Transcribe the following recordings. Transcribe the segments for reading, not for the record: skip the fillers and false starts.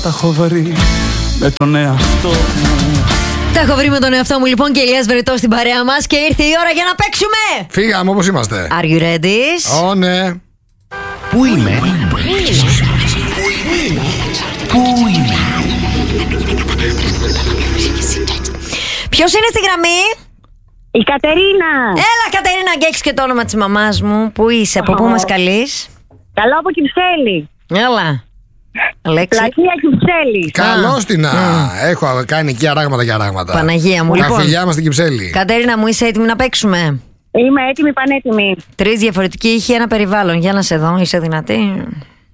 Τα έχω βρει με τον εαυτό μου. Τα έχω βρει με τον εαυτό μου λοιπόν και Ηλίας Βερετός στην παρέα μας και ήρθε η ώρα για να παίξουμε. Φύγαμε όπως είμαστε. Are you ready? Ω, ναι. Πού είμαι? Ποιος είναι στη γραμμή? Η Κατερίνα. Έλα Κατερίνα, και έχεις και το όνομα της μαμάς μου. Πού είσαι, από πού μας καλείς? Καλό από Κυψέλη. Έλα Αλέξη. Πλατεία Κυψέλη. Καλώς την. Έχω κάνει εκεί αράγματα και αράγματα. Παναγία μου, Τα λοιπόν. φιλιά μας στην Κυψέλη. Κατερίνα μου, είσαι έτοιμη να παίξουμε? Είμαι έτοιμη, πανέτοιμη. 3 διαφορετικοί ήχοι, ένα περιβάλλον. Για να σε δω, είσαι δυνατή?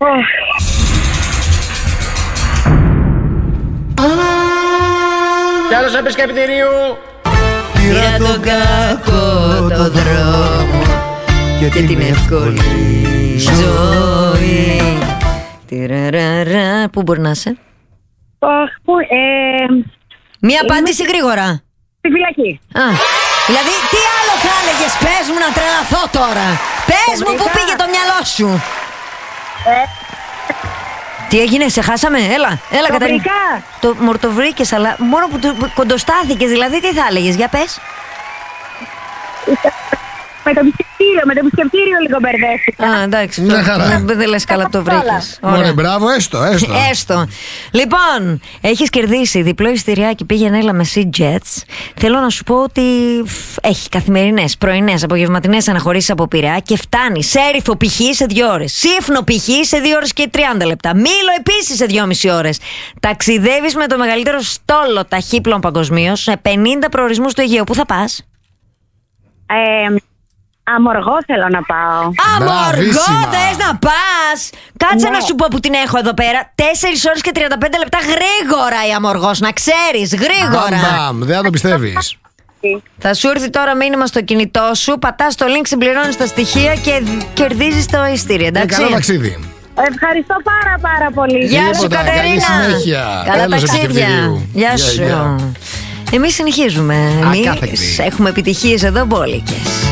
Τέλος επισκεπτηρίου. Πήρα τον κακό το δρόμο και την εύκολη ζωή. Τιραραρα. Πού μπορεί να είσαι? Μία απάντηση γρήγορα. Στη φυλακή. Δηλαδή τι άλλο θα έλεγες? Πες μου να τρελαθώ τώρα. Πες μου πού πήγε το μυαλό σου. Τι έγινε, σε χάσαμε? Έλα Κατερίνα. Το μορτοβρήκες, αλλά μόνο που κοντοστάθηκες. Δηλαδή τι θα έλεγες, για πες. Με το επισκεπτήριο λίγο μπερδεύτηκα. Εντάξει, Μια χαρά. δεν λες καλά που το βρήκες. Ωραία, μπράβο, έστω. Λοιπόν, έχεις κερδίσει διπλό εισιτηριάκι, πήγαινε έλα με Sea Jets. Θέλω να σου πω ότι έχει καθημερινές, πρωινές, απογευματινές αναχωρήσεις από Πειραιά και φτάνει σε Έρηθο π.χ. σε 2 ώρες, Σύφνο π.χ. σε 2 ώρες και 30 λεπτά, Μήλο επίσης σε 2,5 ώρες. Ταξιδεύεις με το μεγαλύτερο στόλο ταχύπλων παγκοσμίως σε 50 προορισμούς του Αιγαίου. Πού θα πας? Αμοργό θέλω να πάω. Αμοργό θες να πας? Κάτσε να σου πω που την έχω εδώ πέρα. 4 ώρες και 35 λεπτά γρήγορα η Αμοργός, να ξέρεις, γρήγορα. Δεν θα το πιστεύεις. Θα σου έρθει τώρα μήνυμα στο κινητό σου, πατάς το link, συμπληρώνεις τα στοιχεία και κερδίζεις το ειστήριο, εντάξει? Καλό ταξίδι. Ευχαριστώ πάρα πολύ. Γεια σου Τίποτα, καλή Κατερίνα. συνέχεια. Καλά Τέλος ταξίδια. επισκεπτηρίου. Γεια σου. Εμείς συνεχίζουμε. Εμείς έχουμε επιτυχίες εδώ μπόλικες.